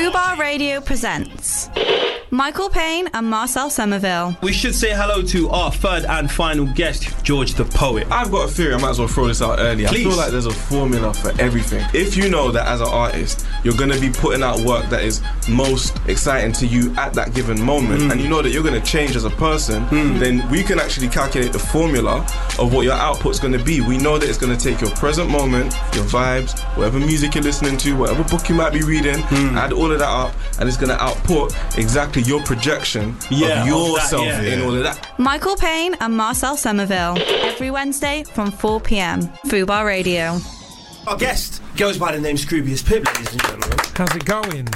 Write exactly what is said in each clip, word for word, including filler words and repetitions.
Fubar Radio presents Michael Payne and Marcel Somerville. We should say hello to our third and final guest, George the Poet. I've got a theory, I might as well throw this out early. Please. I feel like there's a formula for everything. If you know that as an artist, you're going to be putting out work that is most exciting to you at that given moment, mm. and you know that you're going to change as a person, mm. then we can actually calculate the formula of what your output's going to be. We know that it's going to take your present moment, your vibes, whatever music you're listening to, whatever book you might be reading, mm. add all of that up, and it's going to output exactly your projection yeah, of yourself of that, yeah. in all of that. Michael Payne and Marcel Somerville, every Wednesday from four p.m. Fubar Radio. Our guest goes by the name Scroobius Pip, ladies and gentlemen. How's it going?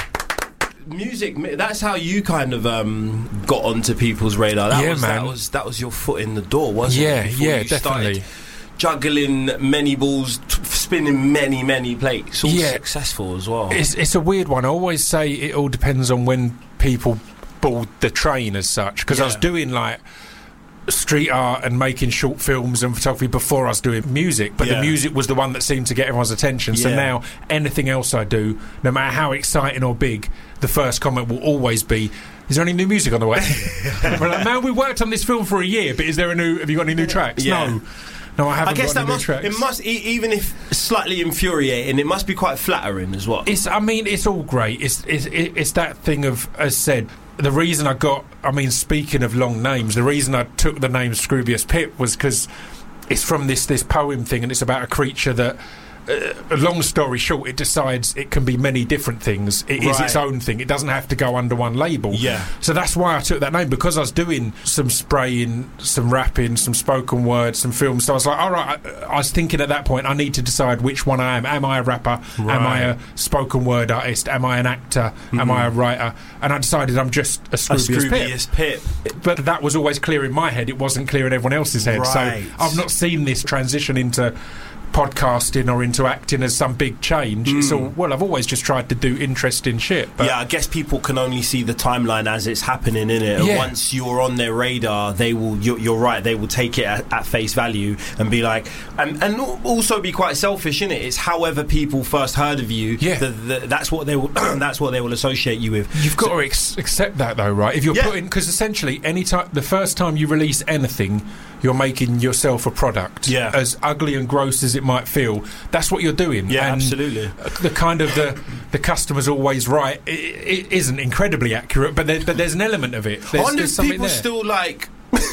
Music, that's how you kind of um, got onto people's radar. That yeah, was, man. That was, that was your foot in the door, wasn't yeah, it? Before yeah, you definitely. Juggling many balls, t- spinning many, many plates. All yeah. successful as well. It's, it's a weird one. I always say it all depends on when people board the train as such. Because yeah. I was doing like street art and making short films and photography before I was doing music, but yeah. the music was the one that seemed to get everyone's attention. So yeah. now anything else I do, no matter how exciting or big, the first comment will always be, is there any new music on the way? We're like, man, we worked on this film for a year, but is there a new, have you got any new tracks? Yeah. No. No, I haven't I guess got any that new must, tracks. it must, e- even if slightly infuriating, it must be quite flattering as well. It's, I mean, it's all great. It's, it's, it's that thing of, as said, the reason I got, I mean, speaking of long names, the reason I took the name Scroobius Pip was because it's from this, this poem thing, and it's about a creature that, uh, long story short, it decides it can be many different things. It right. is its own thing. It doesn't have to go under one label. Yeah. So that's why I took that name, because I was doing some spraying, some rapping, some spoken word, some films. So I was like, all right, I, I was thinking at that point, I need to decide which one I am. Am I a rapper? Right. Am I a spoken word artist? Am I an actor? Mm-hmm. Am I a writer? And I decided I'm just a Scroobius, a Scroobius Pip. Pip. But that was always clear in my head. It wasn't clear in everyone else's head. Right. So I've not seen this transition into podcasting or into acting as some big change. Mm. It's all, well, I've always just tried to do interesting shit. But yeah, I guess people can only see the timeline as it's happening, innit? And yeah. once you're on their radar, they will. You're, you're right. They will take it at, at face value and be like, and, and also be quite selfish, innit? It's however people first heard of you. Yeah, the, the, that's what they will. That's what they will associate you with. You've got so, to ex- accept that, though, right? If you're yeah. putting, because essentially, any time, the first time you release anything, you're making yourself a product. Yeah. As ugly and gross as it might feel, that's what you're doing. Yeah, and absolutely. The kind of the the customer's always right. It, it isn't incredibly accurate, but there, but there's an element of it. There's, I wonder there's if something people there. still like.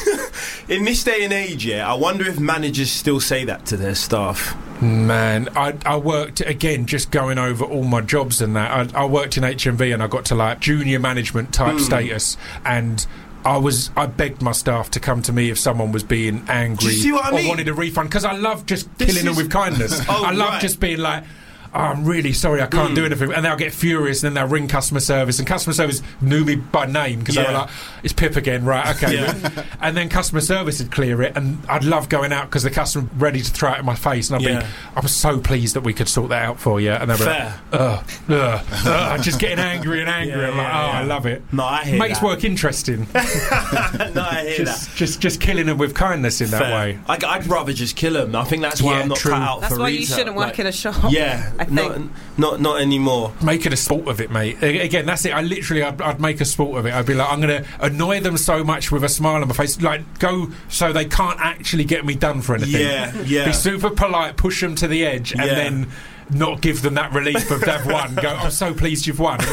In this day and age, yeah, I wonder if managers still say that to their staff. Man, I, I worked, again, just going over all my jobs and that, I, I worked in H M V and I got to like junior management type mm. status, and I was I begged my staff to come to me if someone was being angry I mean? or wanted a refund, because I love just this killing is... them with kindness. oh, I love right. just being like, oh, I'm really sorry, I can't mm. do anything, and they'll get furious, and then they'll ring customer service, and customer service knew me by name because yeah. they were like, it's Pip again, right, okay. Yeah. And then customer service would clear it, and I'd love going out because the customer ready to throw it in my face, and I'd yeah. be I was so pleased that we could sort that out for you, and they'd be Fair. like, ugh, ugh, ugh, just getting angry and angry. Yeah, I'm like, yeah, oh, yeah. I love it. No, I hear Makes that. work interesting. No, I hear just, that. Just, just killing them with kindness in Fair. that way. I, I'd rather just kill them. I think that's why Yeah, I'm not true. cut out That's for why retail. you shouldn't work like, in a shop. Yeah, I not, think. not, not anymore. Make it a sport of it, mate. A- Again, that's it. I literally, I'd, I'd make a sport of it. I'd be like, I'm going to annoy them so much with a smile on my face, like go so they can't actually get me done for anything. Yeah, yeah. Be super polite, push them to the edge, and Yeah. then not give them that relief of they've won. Go, I'm so pleased you've won.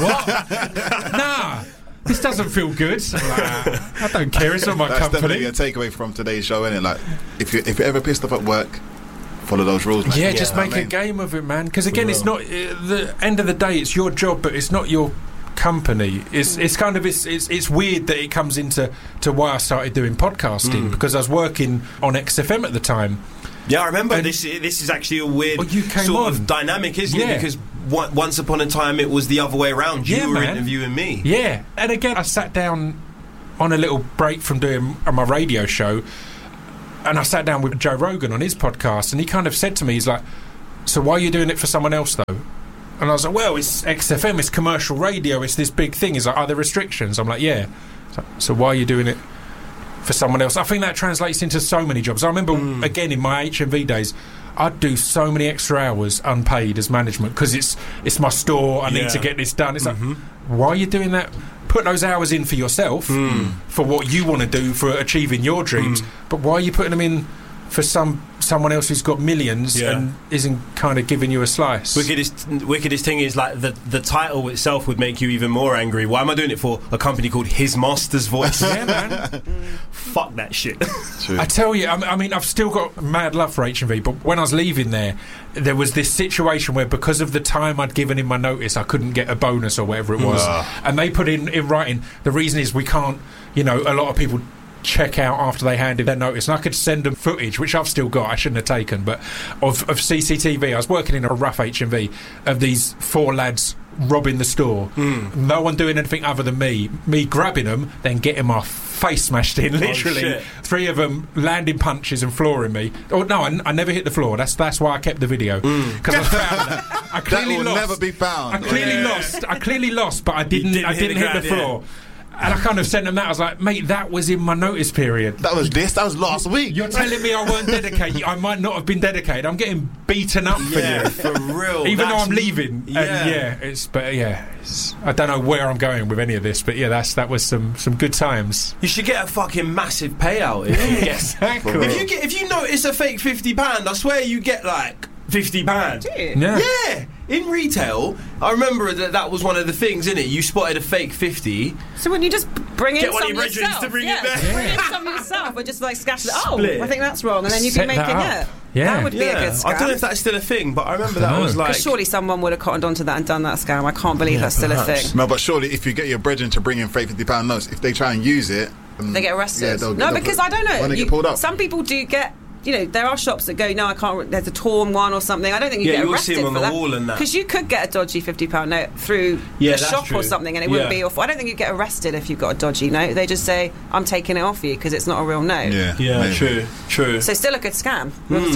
What? Nah. This doesn't feel good. Like, I don't care. It's not my That's company. definitely a takeaway from today's show, isn't it? Like, if you if you're ever pissed off at work, follow those rules. Man. Yeah, Yeah, just I make mean, a game of it, man. Because again, For it's real. not uh, the end of the day. It's your job, but it's not your company. It's it's kind of it's it's, it's weird that it comes into to why I started doing podcasting Mm. because I was working on X F M at the time. Yeah, I remember And- this. This is actually a weird Oh, you came sort on. of dynamic, isn't Yeah. it? Because one, once upon a time, it was the other way around. You Yeah, were man. interviewing me. Yeah, and again, I sat down on a little break from doing my radio show, and I sat down with Joe Rogan on his podcast, and he kind of said to me, he's like, "So why are you doing it for someone else, though?" And I was like, "Well, it's X F M, it's commercial radio, it's this big thing." He's like, "Are there restrictions?" I'm like, "Yeah." So, so why are you doing it for someone else? I think that translates into so many jobs. I remember, Mm. again, in my H M V days, I'd do so many extra hours unpaid as management because it's it's my store. I Yeah. need to get this done. It's Mhm. like, why are you doing that? Put those hours in for yourself, Mm. for what you want to do for achieving your dreams. Mm. But why are you putting them in for some someone else who's got millions Yeah. and isn't kind of giving you a slice? Wickedest, wickedest thing is like the the title itself would make you even more angry. Why am I doing it for a company called His Master's Voice? Yeah, man. Fuck that shit. True. I tell you, I m- I mean, I've still got mad love for H and V, but when I was leaving there, there was this situation where because of the time I'd given in my notice, I couldn't get a bonus or whatever it was. Ah. And they put in, in writing, the reason is we can't, you know, a lot of people check out after they handed their notice, and I could send them footage, which I've still got, I shouldn't have taken, but of, of C C T V. I was working in a rough H and V of these four lads robbing the store. Mm. No one doing anything other than me. Me grabbing them, then getting my face smashed in, literally. shit. Three of them landing punches and flooring me. Oh, no, I, I never hit the floor. That's that's why I kept the video. Because I found that. I That clearly will lost. never be found. I clearly Yeah. lost. I clearly lost, but I didn't. didn't I hit didn't the hit the, ground, floor. And I kind of sent them that. I was like, mate, that was in my notice period. That was this. That was last week. You're telling me I weren't dedicated. I might not have been dedicated. I'm getting beaten up for Yeah, you. for real. Even though That's- I'm leaving. Yeah. And yeah, it's but yeah, it's, I don't know where I'm going with any of this, but yeah, that's that was some some good times. You should get a fucking massive payout if you get. Exactly. If you get, if you notice a fake fifty pound, I swear you get like fifty pound. Yeah. Yeah, in retail, I remember that that was one of the things, innit? You spotted a fake fifty. So when you just bring in Get one of some your brethren yourself, to bring yeah, it back. bring in some yourself, and just like scatter it. Oh, Split. I think that's wrong, and then you Set can make it. that up. Yeah, Yeah. that would be a good scam. I don't know if that's still a thing, but I remember that dunno. was like. Because surely someone would have cottoned onto that and done that scam. I can't believe Yeah, that's still perhaps. a thing. No, but surely if you get your brethren to bring in fake fifty pound notes, if they try and use it, um, They get arrested. yeah, they'll- no, they'll because put- I don't know. When they You- get pulled up. Some people do get. You know, there are shops that go, no, I can't. There's a torn one or something. I don't think you Yeah, get you'll arrested see 'em on for the that. wall and that. Because you could get a dodgy fifty pound note through Yeah, a that's shop true. or something, and it wouldn't Yeah. be off. I don't think you get arrested if you've got a dodgy note. They just say, I'm taking it off you because it's not a real note. Yeah, Yeah, maybe. true, true. So still a good scam.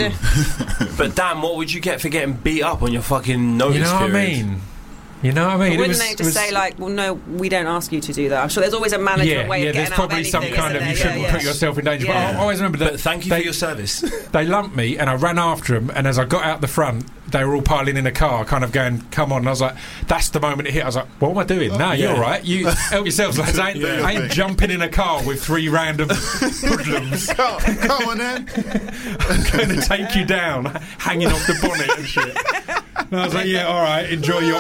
Hmm. But damn, what would you get for getting beat up on your fucking notice You know what I period? mean? You know what I mean? But It wouldn't was- they it just was- say like, well, no, we don't ask you to do that? I'm sure there's always a management yeah, way yeah. of There's getting out of probably some anything, kind of isn't you there? shouldn't yeah, put yeah. yourself in danger. Yeah. But I always remember that. But thank you they, for your service. They lumped me, and I ran after them. And as I got out the front, they were all piling in a car, kind of going, "Come on!" And I was like, "That's the moment it hit." I was like, "What am I doing?" Nah, you're yeah. all right. You help yourselves, lads. I ain't, Yeah. I ain't jumping in a car with three random hoodlums. Come, come on then. I'm going to take you down, hanging off the bonnet and shit. And I was like, "Yeah, all right. Enjoy your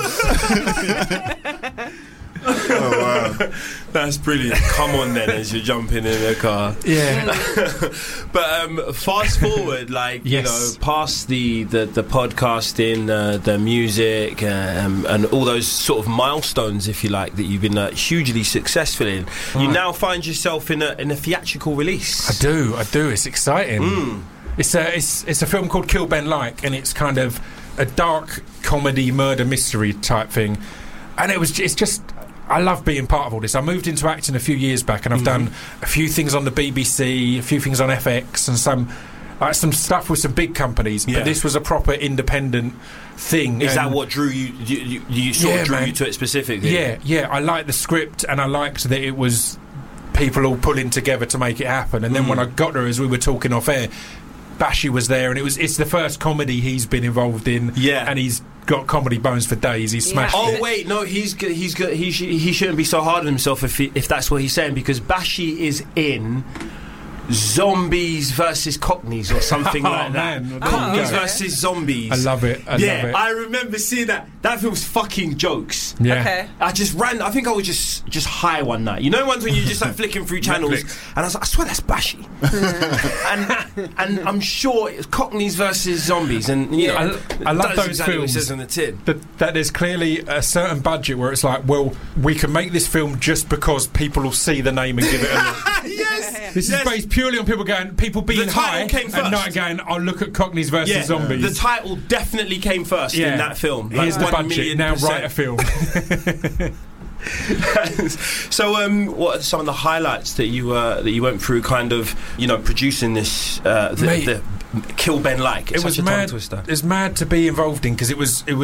iPods." Oh wow. That's brilliant. Come on then, as you're jumping in a car. Yeah. But um, fast forward, like Yes. you know, past the the, the podcasting, uh, the music, um, and all those sort of milestones, if you like, that you've been uh, hugely successful in. You Right. now find yourself in a in a theatrical release. I do, I do. It's exciting. Mm. It's a it's it's a film called Kill Ben Like, and it's kind of a dark comedy murder mystery type thing. And it was it's just I love being part of all this. I moved into acting a few years back, and I've Mm-hmm. done a few things on the B B C, a few things on F X, and some like some stuff with some big companies. Yeah. But this was a proper independent thing. Is that and- what drew you? You, you, you sort Yeah, of drew man. you to it specifically? Yeah, yeah. I liked the script, and I liked that it was people all pulling together to make it happen. And then Mm. when I got there, as we were talking off air, Bashy was there, and it was it's the first comedy he's been involved in. Yeah. and he's got comedy bones for days. He's Yeah. smashed Oh it. wait, no, he's go- he's go- he sh- he shouldn't be so hard on himself if he, if that's what he's saying, because Bashy is in Zombies versus Cockneys or something Oh, like that. man. Cockneys Oh, okay. versus Zombies. I love it. I yeah, love it. I remember seeing that. That film's fucking jokes. yeah. Okay. I just ran. I think I was just just high one night. You know, ones when you just like flicking through channels, Netflix. and I was like, I swear that's Bashy. and and I'm sure it's Cockneys versus Zombies, and you Yeah, know, I- I love that's those exactly what it films. says on the tin. That, that there's clearly a certain budget where it's like, well, we can make this film just because people will see the name and give it a look. Yes, This yes. is based purely on people going, people being title high came and first. not going, I'll look at Cockneys versus Yeah, Zombies. the title definitely came first in that film. Like Here's the one budget. million Now percent. write a film. So, um, what are some of the highlights that you uh, that you went through, kind of, you know, producing this uh, the, Mate, the Kill Ben Like? It's it such was a tongue mad. twister. It's mad to be involved in because it was it was.